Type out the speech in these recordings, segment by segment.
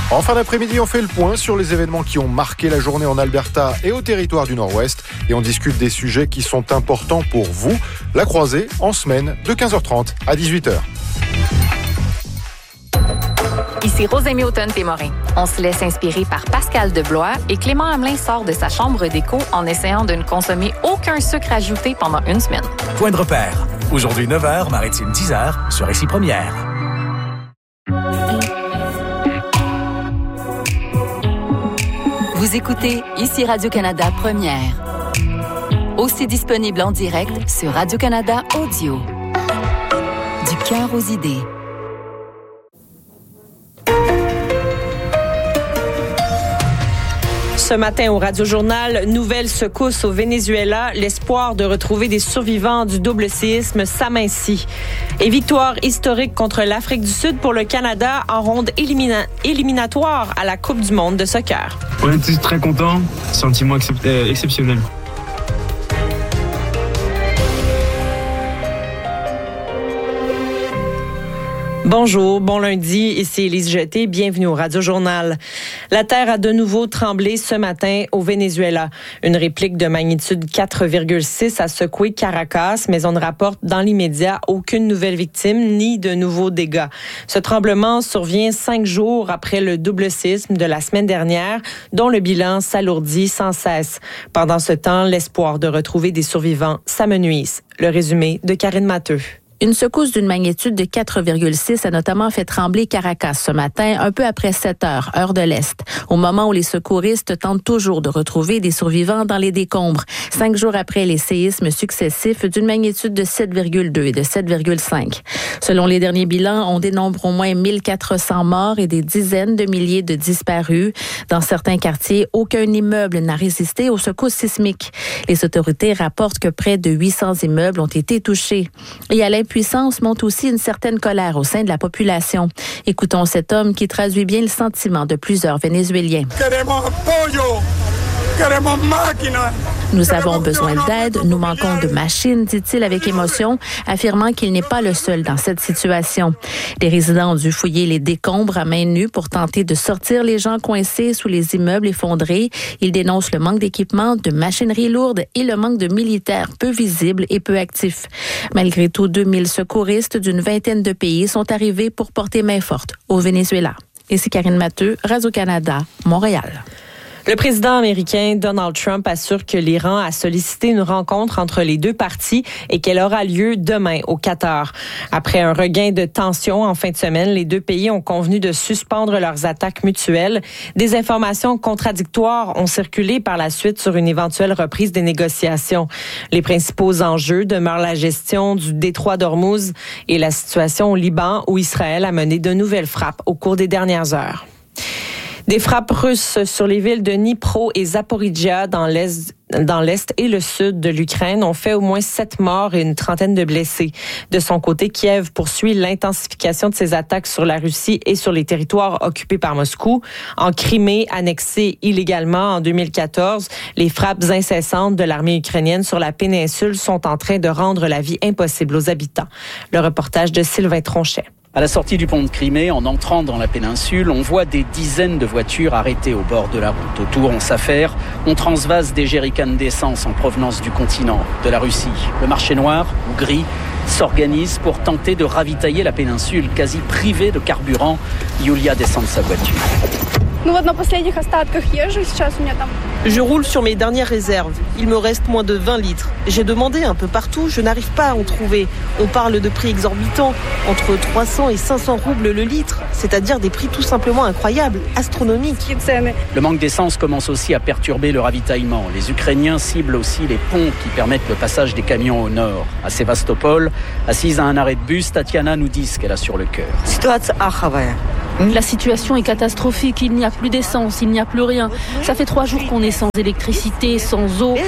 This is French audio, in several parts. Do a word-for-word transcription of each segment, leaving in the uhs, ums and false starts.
En fin d'après-midi, on fait le point sur les événements qui ont marqué la journée en Alberta et au territoire du Nord-Ouest. Et on discute des sujets qui sont importants pour vous. La croisée en semaine de quinze heures trente à dix-huit heures. Ici Rosemée Automne-Témorin. On se laisse inspirer par Pascal Deblois et Clément Hamelin sort de sa chambre d'écho en essayant de ne consommer aucun sucre ajouté pendant une semaine. Point de repère. Aujourd'hui neuf heures, Maritime dix heures, sur Ici Première. Vous écoutez Ici Radio-Canada Première. Aussi disponible en direct sur Radio-Canada Audio. Du cœur aux idées. Ce matin au Radio-Journal, nouvelle secousse au Venezuela, l'espoir de retrouver des survivants du double séisme s'amincit. Et victoire historique contre l'Afrique du Sud pour le Canada en ronde élimina- éliminatoire à la Coupe du monde de soccer. On était très contents, sentiment excep- euh, exceptionnel. Bonjour, bon lundi, ici Élise Jeté, bienvenue au Radio-Journal. La terre a de nouveau tremblé ce matin au Venezuela. Une réplique de magnitude quatre virgule six a secoué Caracas, mais on ne rapporte dans l'immédiat aucune nouvelle victime ni de nouveaux dégâts. Ce tremblement survient cinq jours après le double séisme de la semaine dernière, dont le bilan s'alourdit sans cesse. Pendant ce temps, l'espoir de retrouver des survivants s'amenuise. Le résumé de Karine Matteux. Une secousse d'une magnitude de quatre virgule six a notamment fait trembler Caracas ce matin, un peu après sept heures, heure de l'Est, au moment où les secouristes tentent toujours de retrouver des survivants dans les décombres, cinq jours après les séismes successifs d'une magnitude de sept virgule deux et de sept virgule cinq. Selon les derniers bilans, on dénombre au moins mille quatre cents morts et des dizaines de milliers de disparus. Dans certains quartiers, aucun immeuble n'a résisté aux secousses sismiques. Les autorités rapportent que près de huit cents immeubles ont été touchés. Et à l'impuissance monte aussi une certaine colère au sein de la population. Écoutons cet homme qui traduit bien le sentiment de plusieurs Vénézuéliens. Nous avons besoin d'aide, nous manquons de machines, dit-il avec émotion, affirmant qu'il n'est pas le seul dans cette situation. Les résidents ont dû fouiller les décombres à main nue pour tenter de sortir les gens coincés sous les immeubles effondrés. Ils dénoncent le manque d'équipement, de machinerie lourde et le manque de militaires peu visibles et peu actifs. Malgré tout, deux mille secouristes d'une vingtaine de pays sont arrivés pour porter main forte au Venezuela. Ici Karine Matteux, Radio-Canada, Montréal. Le président américain Donald Trump assure que l'Iran a sollicité une rencontre entre les deux parties et qu'elle aura lieu demain au Qatar. Après un regain de tension en fin de semaine, les deux pays ont convenu de suspendre leurs attaques mutuelles. Des informations contradictoires ont circulé par la suite sur une éventuelle reprise des négociations. Les principaux enjeux demeurent la gestion du détroit d'Ormuz et la situation au Liban où Israël a mené de nouvelles frappes au cours des dernières heures. Des frappes russes sur les villes de Dnipro et Zaporizhzhia dans l'est, dans l'est et le sud de l'Ukraine ont fait au moins sept morts et une trentaine de blessés. De son côté, Kiev poursuit l'intensification de ses attaques sur la Russie et sur les territoires occupés par Moscou. En Crimée, annexée illégalement en deux mille quatorze, les frappes incessantes de l'armée ukrainienne sur la péninsule sont en train de rendre la vie impossible aux habitants. Le reportage de Sylvain Tronchet. À la sortie du pont de Crimée, en entrant dans la péninsule, on voit des dizaines de voitures arrêtées au bord de la route. Autour, on s'affaire, on transvase des jerrycans d'essence en provenance du continent, de la Russie. Le marché noir, ou gris, s'organise pour tenter de ravitailler la péninsule, quasi privée de carburant. Yulia descend de sa voiture. Je roule sur mes dernières réserves. Il me reste moins de vingt litres. J'ai demandé un peu partout, je n'arrive pas à en trouver. On parle de prix exorbitants, entre trois cents et cinq cents roubles le litre, c'est-à-dire des prix tout simplement incroyables, astronomiques. Le manque d'essence commence aussi à perturber le ravitaillement. Les Ukrainiens ciblent aussi les ponts qui permettent le passage des camions au nord. À Sébastopol, assise à un arrêt de bus, Tatiana nous dit ce qu'elle a sur le cœur. La situation est catastrophique, il n'y a plus d'essence, il n'y a plus rien. Ça fait trois jours qu'on est sans électricité, sans eau.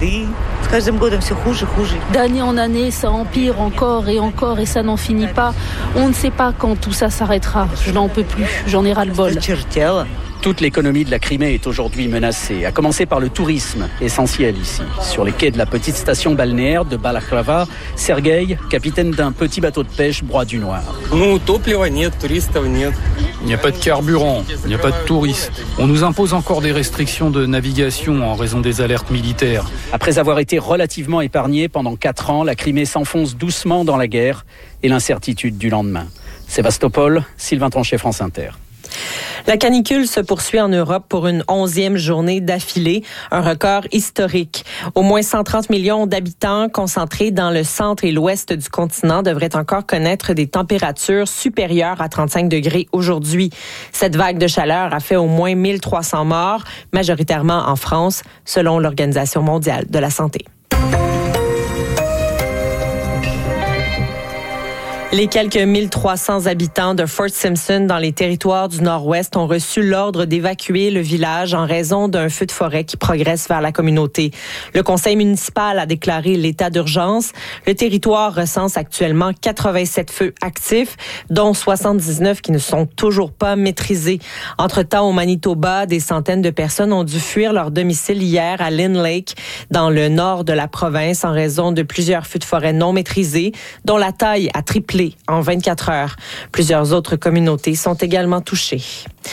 D'année en année, ça empire encore et encore et ça n'en finit pas. On ne sait pas quand tout ça s'arrêtera. Je n'en peux plus, j'en ai ras-le-bol. Toute l'économie de la Crimée est aujourd'hui menacée, à commencer par le tourisme, essentiel ici. Sur les quais de la petite station balnéaire de Balaclava, Sergueï, capitaine d'un petit bateau de pêche, broie du noir. Il n'y a pas de carburant, il n'y a pas de touristes. On nous impose encore des restrictions de navigation en raison des alertes militaires. Après avoir été relativement épargnée pendant quatre ans, la Crimée s'enfonce doucement dans la guerre et l'incertitude du lendemain. Sébastopol, Sylvain Tronchet, France Inter. La canicule se poursuit en Europe pour une onzième journée d'affilée, un record historique. Au moins cent trente millions d'habitants concentrés dans le centre et l'ouest du continent devraient encore connaître des températures supérieures à trente-cinq degrés aujourd'hui. Cette vague de chaleur a fait au moins mille trois cents morts, majoritairement en France, selon l'Organisation mondiale de la santé. Les quelques mille trois cents habitants de Fort Simpson dans les territoires du Nord-Ouest ont reçu l'ordre d'évacuer le village en raison d'un feu de forêt qui progresse vers la communauté. Le conseil municipal a déclaré l'état d'urgence. Le territoire recense actuellement quatre-vingt-sept feux actifs, dont soixante-dix-neuf qui ne sont toujours pas maîtrisés. Entre-temps, au Manitoba, des centaines de personnes ont dû fuir leur domicile hier à Lynn Lake, dans le nord de la province, en raison de plusieurs feux de forêt non maîtrisés, dont la taille a triplé en vingt-quatre heures. Plusieurs autres communautés sont également touchées.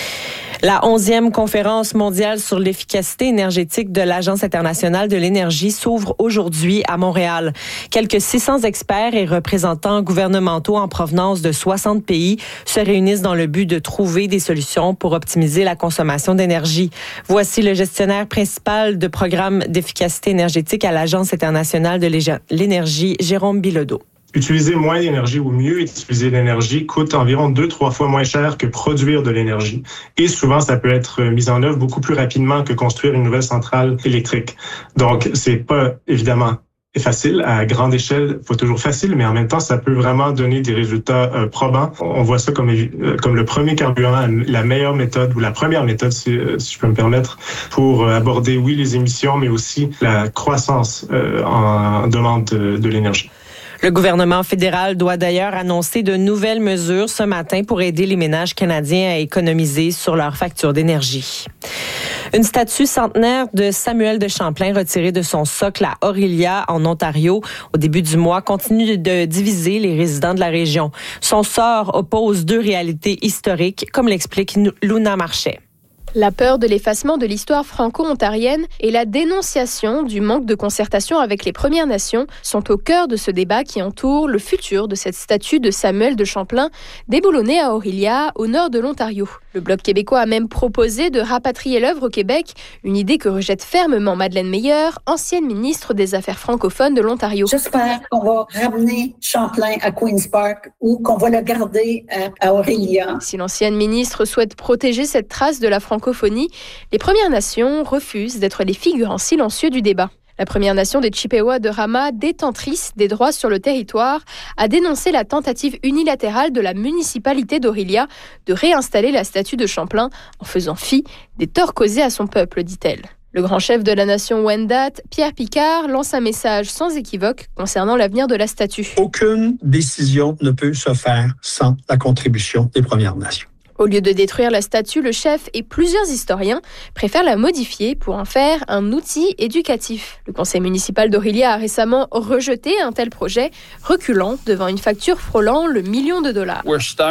La onzième conférence mondiale sur l'efficacité énergétique de l'Agence internationale de l'énergie s'ouvre aujourd'hui à Montréal. Quelques six cents experts et représentants gouvernementaux en provenance de soixante pays se réunissent dans le but de trouver des solutions pour optimiser la consommation d'énergie. Voici le gestionnaire principal de programme d'efficacité énergétique à l'Agence internationale de l'énergie, Jérôme Bilodeau. Utiliser moins d'énergie ou mieux utiliser l'énergie coûte environ deux, trois fois moins cher que produire de l'énergie. Et souvent, ça peut être mis en œuvre beaucoup plus rapidement que construire une nouvelle centrale électrique. Donc, c'est pas évidemment facile à grande échelle, pas toujours facile, mais en même temps, ça peut vraiment donner des résultats euh, probants. On voit ça comme euh, comme le premier carburant, la meilleure méthode ou la première méthode, si, euh, si je peux me permettre, pour euh, aborder, oui, les émissions, mais aussi la croissance euh, en demande de, de l'énergie. Le gouvernement fédéral doit d'ailleurs annoncer de nouvelles mesures ce matin pour aider les ménages canadiens à économiser sur leurs factures d'énergie. Une statue centenaire de Samuel de Champlain retirée de son socle à Orillia, en Ontario, au début du mois, continue de diviser les résidents de la région. Son sort oppose deux réalités historiques, comme l'explique Luna Marchais. La peur de l'effacement de l'histoire franco-ontarienne et la dénonciation du manque de concertation avec les Premières Nations sont au cœur de ce débat qui entoure le futur de cette statue de Samuel de Champlain déboulonnée à Orillia, au nord de l'Ontario. Le Bloc québécois a même proposé de rapatrier l'œuvre au Québec, une idée que rejette fermement Madeleine Meilleur, ancienne ministre des Affaires francophones de l'Ontario. J'espère qu'on va ramener Champlain à Queen's Park ou qu'on va le garder à, à Orillia. Si l'ancienne ministre souhaite protéger cette trace de la francophonie, les Premières Nations refusent d'être les figurants silencieux du débat. La Première Nation des Chippewas de Rama, détentrice des droits sur le territoire, a dénoncé la tentative unilatérale de la municipalité d'Orillia de réinstaller la statue de Champlain en faisant fi des torts causés à son peuple, dit-elle. Le grand chef de la nation Wendat, Pierre Picard, lance un message sans équivoque concernant l'avenir de la statue. Aucune décision ne peut se faire sans la contribution des Premières Nations. Au lieu de détruire la statue, le chef et plusieurs historiens préfèrent la modifier pour en faire un outil éducatif. Le conseil municipal d'Orillia a récemment rejeté un tel projet, reculant devant une facture frôlant le million de dollars.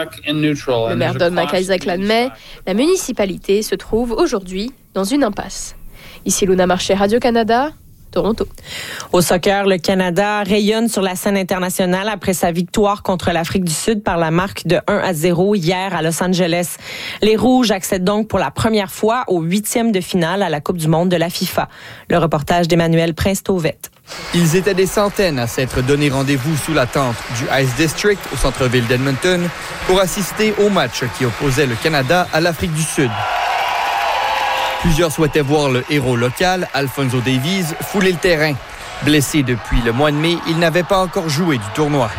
Le maire Don McIsaac l'admet, la municipalité se trouve aujourd'hui dans une impasse. Ici Luna Marchais, Radio-Canada, Toronto. Au soccer, le Canada rayonne sur la scène internationale après sa victoire contre l'Afrique du Sud par la marque de un à zéro hier à Los Angeles. Les Rouges accèdent donc pour la première fois au huitième de finale à la Coupe du monde de la FIFA. Le reportage d'Emmanuel Prince-Tauvette. Ils étaient des centaines à s'être donné rendez-vous sous la tente du Ice District au centre-ville d'Edmonton pour assister au match qui opposait le Canada à l'Afrique du Sud. Plusieurs souhaitaient voir le héros local, Alphonso Davies, fouler le terrain. Blessé depuis le mois de mai, il n'avait pas encore joué du tournoi.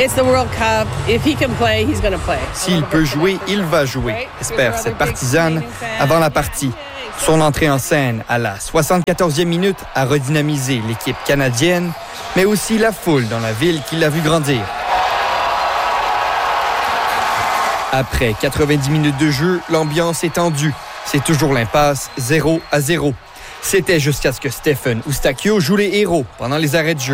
S'il peut jouer, il va jouer, espère cette partisane avant la partie. Son entrée en scène à la soixante-quatorzième minute a redynamisé l'équipe canadienne, mais aussi la foule dans la ville qui l'a vu grandir. Après quatre-vingt-dix minutes de jeu, l'ambiance est tendue. C'est toujours l'impasse, zéro à zéro. C'était jusqu'à ce que Stephen Eustáquio joue les héros pendant les arrêts de jeu.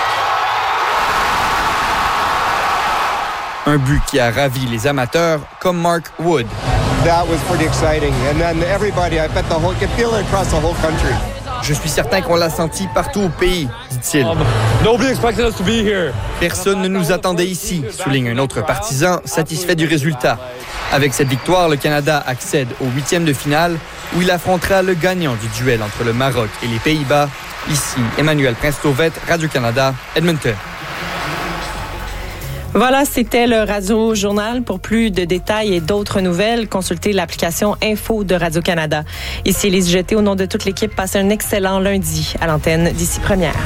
Un but qui a ravi les amateurs comme Mark Wood. That was pretty exciting. And then everybody, I bet the whole, you can feel it across the whole country. Je suis certain qu'on l'a senti partout au pays, dit-il. Um, nobody expected us to be here. Personne ne nous attendait ici, souligne un autre partisan satisfait du résultat. Avec cette victoire, le Canada accède au huitième de finale où il affrontera le gagnant du duel entre le Maroc et les Pays-Bas. Ici, Emmanuel Prince-Tauvette, Radio-Canada, Edmonton. Voilà, c'était le Radio Journal. Pour plus de détails et d'autres nouvelles, consultez l'application Info de Radio-Canada. Ici Élise Jeté, au nom de toute l'équipe, passez un excellent lundi à l'antenne d'Ici Première.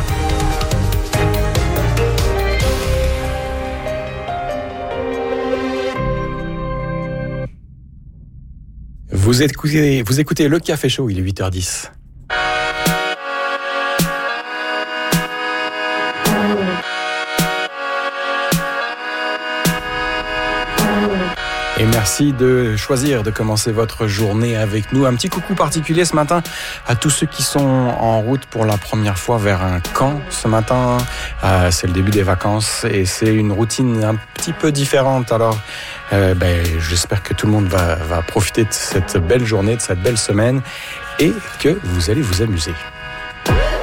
Vous écoutez, vous écoutez Le Café Show, il est huit heures dix. Et merci de choisir de commencer votre journée avec nous. Un petit coucou particulier ce matin à tous ceux qui sont en route pour la première fois vers un camp. Ce matin, euh, c'est le début des vacances et c'est une routine un petit peu différente. Alors, euh, ben, j'espère que tout le monde va, va profiter de cette belle journée, de cette belle semaine et que vous allez vous amuser.